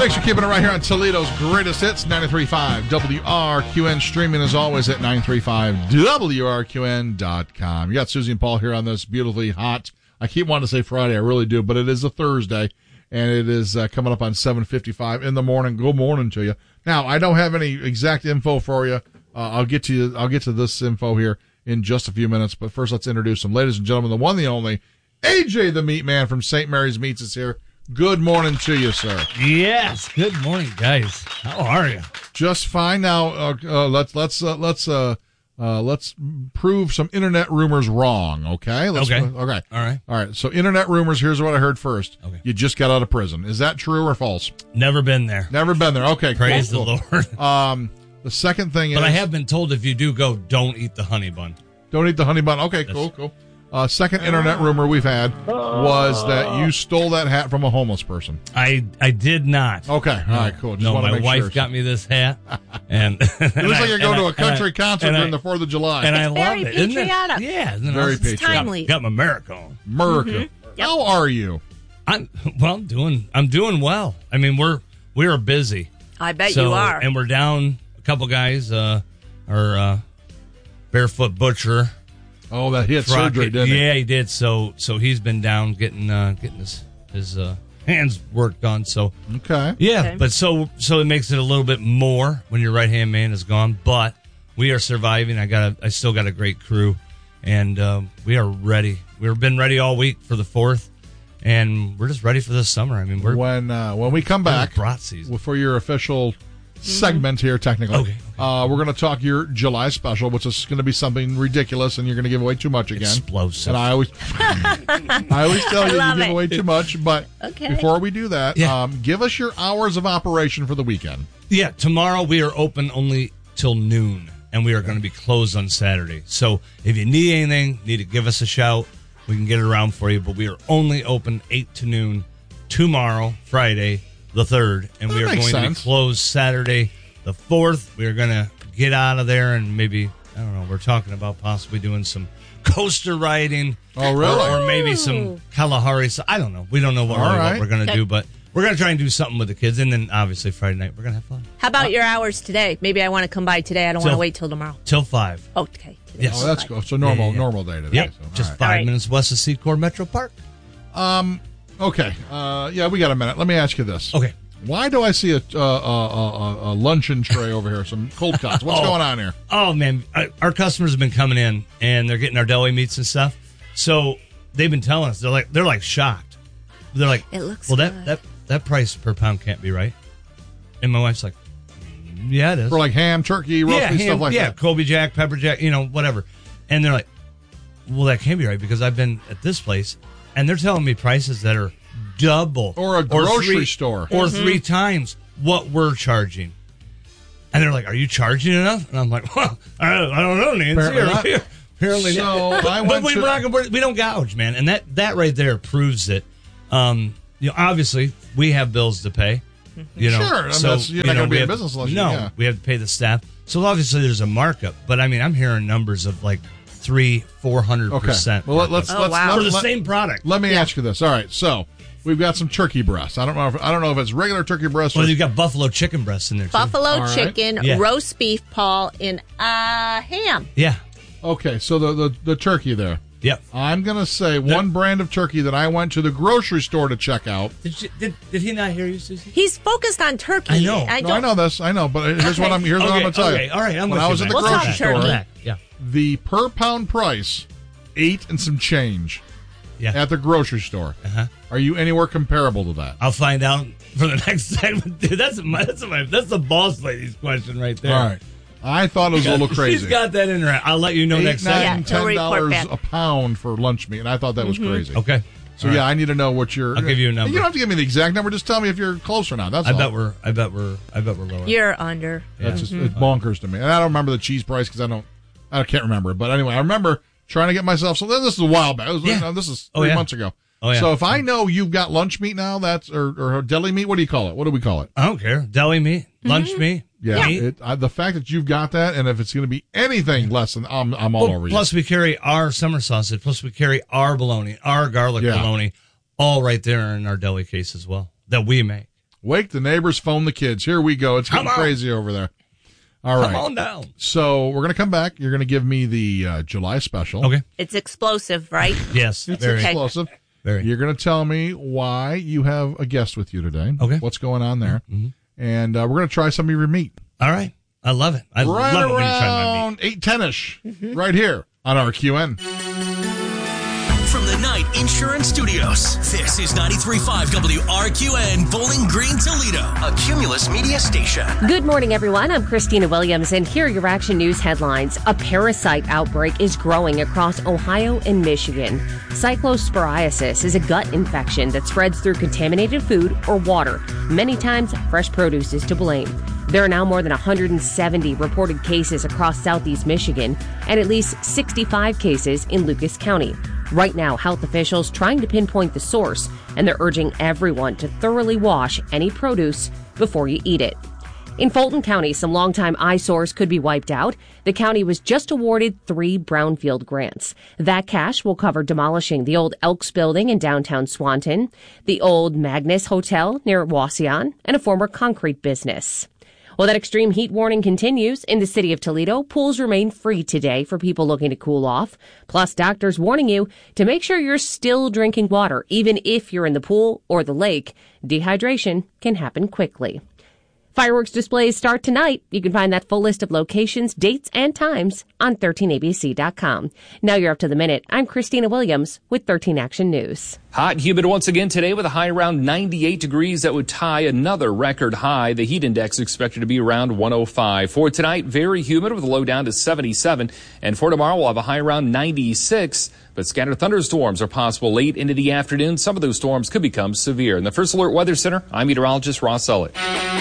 Thanks for keeping it right here on Toledo's Greatest Hits, 93.5 WRQN, streaming as always at 935WRQN.com. You got Susie and Paul here on this beautifully hot, I keep wanting to say Friday, I really do, but it is a Thursday, and it is coming up on 7:55 in the morning. Good morning to you. Now, I don't have any exact info for you. I'll get to this info here in just a few minutes, but first let's introduce them. Ladies and gentlemen, the one, the only, AJ the Meat Man from St. Mary's Meats is here. Good morning to you, sir. Yes. Good morning, guys. How are you? Just fine. Now, let's prove some internet rumors wrong. Okay. Okay. Okay. All right. So, internet rumors. Here's what I heard first. Okay. You just got out of prison. Is that true or false? Never been there. Never been there. Okay. Praise cool. the Lord. The second thing is, but I have been told if you do go, don't eat the honey bun. Don't eat the honey bun. Okay. Cool. Second internet rumor we've had was that you stole that hat from a homeless person. I did not. Okay. All right, cool. Just want to my make wife sure. got me this hat. And It looks like you're going to a country concert during the 4th of July. And I It's love very it. Isn't it? patriotic. Yeah. Isn't it Very awesome? It's timely. Got my America on. America. Mm-hmm. Yep. How are you? I'm doing well. I mean, we're busy. I bet you are. And we're down a couple guys, our Barefoot Butcher. Oh, that he had surgery, didn't he? Yeah, he did. So he's been down getting his hands worked on. So Okay. yeah, Okay. but so it makes it a little bit more when your right hand man is gone. But we are surviving. I still got a great crew, and we are ready. We've been ready all week for the 4th, and we're just ready for this summer. I mean, we're When we come back brat season. for your official segment here, technically, Okay. we're going to talk your July special, which is going to be something ridiculous, and you're going to give away too much again. Explosive. And I always tell you love give it. away too much. But Okay. before we do that, Yeah. give us your hours of operation for the weekend. Yeah, tomorrow we are open only till noon, and we are going to be closed on Saturday. So if you need anything, need to give us a shout. We can get it around for you, but we are only open 8 to noon tomorrow, Friday, the 3rd, and we That are makes going to sense. be closed Saturday, the 4th. We are going to get out of there and maybe, I don't know, we're talking about possibly doing some coaster riding. Oh, really? Or maybe some Kalahari. So I don't know. We don't know what right. we're going to Okay. do, but we're going to try and do something with the kids. And then obviously Friday night, we're going to have fun. How about your hours today? Maybe I want to come by today. I don't want Till- to wait till tomorrow. Till 5. Okay. Today. Yes. Oh, that's cool. So normal day today. Yep, So, just all 5 All right. minutes west of Secor Metro Park. right. Okay. Yeah, we got a minute. Let me ask you this. Okay. Why do I see a luncheon tray over here? Some cold cuts. What's going on here? Oh man, our customers have been coming in and they're getting our deli meats and stuff. So they've been telling us they're like shocked. They're like, It looks well good. that price per pound can't be right. And my wife's like, yeah, it is. For like ham, turkey, roast beef, stuff like that. Colby Jack, Pepper Jack, whatever. And they're like, well, that can't be right because I've been at this place and they're telling me prices that are double Or a grocery three- store. or 3 times what we're charging. And they're like, are you charging enough? And I'm like, well, I don't know, Nancy. Apparently not. Apparently So, not. I But went we don't gouge, man. And that right there proves it. Obviously, we have bills to pay. Sure. I mean, that's- you're not gonna be we in have- business unless you- No, yeah. we have to pay the staff. So obviously, there's a markup. But I mean, I'm hearing numbers of like 300-400%. Well, let's Oh, wow. for the same product. Let me ask you this. All right, so we've got some turkey breasts. I don't know if it's regular turkey breasts. Well, Or, you've got buffalo chicken breasts in there too. Buffalo All right. chicken, Yeah. roast beef, Paul, and ham. Yeah. okay, so the turkey there. Yep. I'm gonna say one brand of turkey that I went to the grocery store to check out. Did he not hear you, Susie? He's focused on turkey. I know. No, I know this. I know, but here's what I'm gonna tell okay, you. all right. I'm when with I you, was at the Max. We'll talk grocery turkey. store, Back. Yeah. the per pound price, 8 and some change Yeah. at the grocery store. Uh-huh. Are you anywhere comparable to that? I'll find out for the next segment. Dude, that's the boss lady's question right there. All right. I thought it was a little crazy. She's got that in her. I'll let you know $8, next $9, segment. Yeah, he'll report $10 back. a pound for lunch meat, and I thought that was crazy. Okay. So All yeah, right. I need to know what your. I'll give you a number. You don't have to give me the exact number. Just tell me if you're close or not. That's I all. bet we're lower. You're under. That's just it's bonkers to me. And I don't remember the cheese price because I can't remember it. But anyway, I remember trying to get myself. So this is a while back. This is 3 months ago. Oh, yeah. So if I know you've got lunch meat now, that's or deli meat. What do you call it? What do we call it? I don't care. Deli meat, lunch meat. Yeah. meat. The fact that you've got that, and if it's going to be anything less than, I'm all over you. Plus, we carry our summer sausage. Plus, we carry our bologna, our garlic Yeah. bologna, all right there in our deli case as well that we make. Wake the neighbors, phone the kids. Here we go. It's getting crazy over there. All right. Come on down. So we're going to come back. You're going to give me the July special. Okay. It's explosive, right? Yes. It's very. explosive. Very. You're going to tell me why you have a guest with you today. Okay. What's going on there. Mm-hmm. And we're going to try some of your meat. All right. I love it. I right love it when you try my meat. around 8:10ish, right here on RQN. From the Knight Insurance Studios, this is 93.5 WRQN, Bowling Green, Toledo, a Cumulus Media station. Good morning, everyone. I'm Christina Williams, and here are your Action News headlines. A parasite outbreak is growing across Ohio and Michigan. Cyclosporiasis is a gut infection that spreads through contaminated food or water. Many times, fresh produce is to blame. There are now more than 170 reported cases across southeast Michigan and at least 65 cases in Lucas County. Right now, health officials trying to pinpoint the source, and they're urging everyone to thoroughly wash any produce before you eat it. In Fulton County, some longtime eyesores could be wiped out. The county was just awarded 3 brownfield grants. That cash will cover demolishing the old Elks building in downtown Swanton, the old Magnus Hotel near Wauseon, and a former concrete business. Well, that extreme heat warning continues. In the city of Toledo, pools remain free today for people looking to cool off. Plus, doctors warning you to make sure you're still drinking water, even if you're in the pool or the lake. Dehydration can happen quickly. Fireworks displays start tonight. You can find that full list of locations, dates, and times on 13abc.com. Now you're up to the minute. I'm Christina Williams with 13 Action News. Hot and humid once again today with a high around 98 degrees. That would tie another record high. The heat index expected to be around 105. For tonight, very humid with a low down to 77. And for tomorrow, we'll have a high around 96. But scattered thunderstorms are possible late into the afternoon. Some of those storms could become severe. In the First Alert Weather Center, I'm meteorologist Ross Sullivan.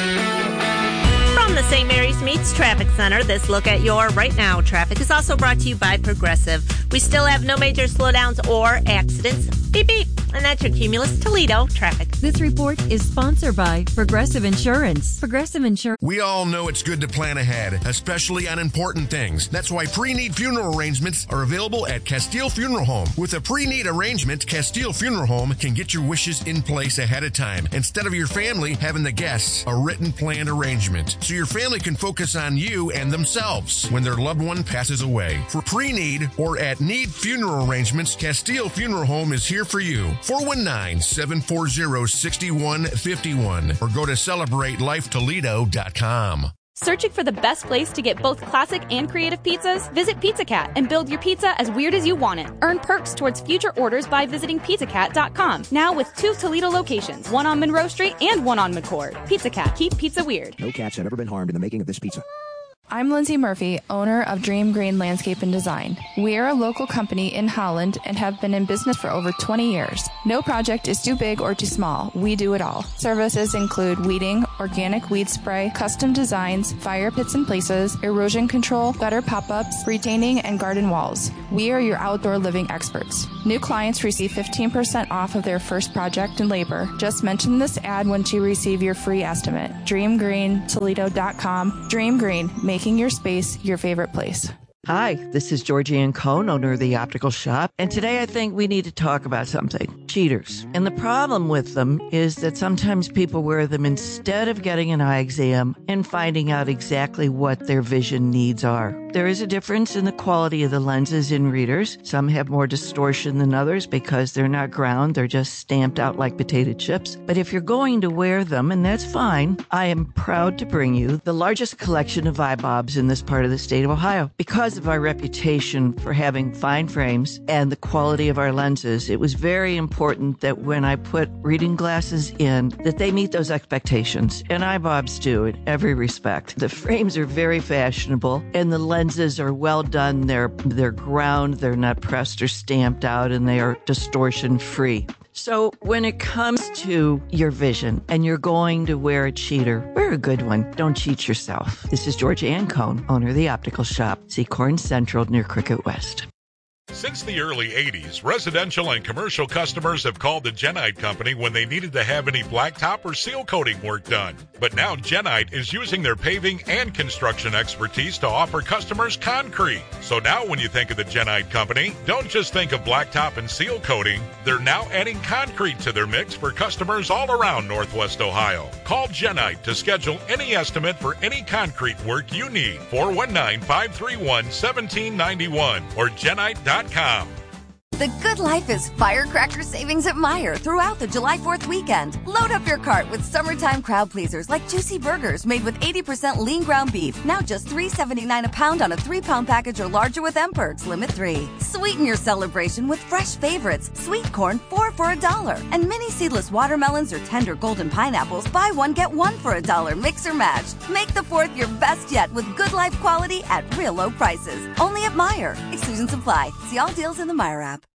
From the St. Mary's Meets Traffic Center, this look at your right now traffic is also brought to you by Progressive. We still have no major slowdowns or accidents. Beep, beep. And that's your Cumulus Toledo traffic. This report is sponsored by Progressive Insurance. Progressive Insurance. We all know it's good to plan ahead, especially on important things. That's why pre-need funeral arrangements are available at Castile Funeral Home. With a pre-need arrangement, Castile Funeral Home can get your wishes in place ahead of time, instead of your family having the guests a written planned arrangement, so your family can focus on you and themselves when their loved one passes away. For pre-need or at need funeral arrangements, Castile Funeral Home is here for you. 419-740-6151 or go to CelebrateLifeToledo.com. Searching for the best place to get both classic and creative pizzas? Visit Pizza Cat and build your pizza as weird as you want it. Earn perks towards future orders by visiting pizzacat.com. Now with 2 Toledo locations, one on Monroe Street and one on McCord. Pizza Cat, keep pizza weird. No cats have ever been harmed in the making of this pizza. I'm Lindsay Murphy, owner of Dream Green Landscape and Design. We are a local company in Holland and have been in business for over 20 years. No project is too big or too small. We do it all. Services include weeding, organic weed spray, custom designs, fire pits and places, erosion control, gutter pop-ups, retaining, and garden walls. We are your outdoor living experts. New clients receive 15% off of their first project and labor. Just mention this ad once you receive your free estimate. DreamGreenToledo.com. Dream Green, making your space your favorite place. Hi, this is Georgianne Cohn, owner of the Optical Shop, and today I think we need to talk about something. Cheaters. And the problem with them is that sometimes people wear them instead of getting an eye exam and finding out exactly what their vision needs are. There is a difference in the quality of the lenses in readers. Some have more distortion than others because they're not ground, they're just stamped out like potato chips. But if you're going to wear them, and that's fine, I am proud to bring you the largest collection of eye bobs in this part of the state of Ohio. Because of our reputation for having fine frames and the quality of our lenses, it was very important that when I put reading glasses in, that they meet those expectations. And eye bobs do in every respect. The frames are very fashionable and the lenses are well done. They're ground, they're not pressed or stamped out, and they are distortion free. So when it comes to your vision and you're going to wear a cheater, wear a good one. Don't cheat yourself. This is Georgianne Cohn, owner of the Optical Shop, Seacorn Central near Cricket West. Since the early 80s, residential and commercial customers have called the Genite Company when they needed to have any blacktop or seal coating work done. But now Genite is using their paving and construction expertise to offer customers concrete. So now when you think of the Genite Company, don't just think of blacktop and seal coating. They're now adding concrete to their mix for customers all around Northwest Ohio. Call Genite to schedule any estimate for any concrete work you need. 419-531-1791 or genite.com. The good life is firecracker savings at Meijer throughout the July 4th weekend. Load up your cart with summertime crowd pleasers like juicy burgers made with 80% lean ground beef. Now just $3.79 a pound on a 3-pound package or larger with M-Perks, limit 3. Sweeten your celebration with fresh favorites. Sweet corn, 4 for $1. And mini seedless watermelons or tender golden pineapples, buy one, get one for $1. Mix or match. Make the 4th your best yet with good life quality at real low prices. Only at Meijer. Exclusions apply. See all deals in the Meijer app.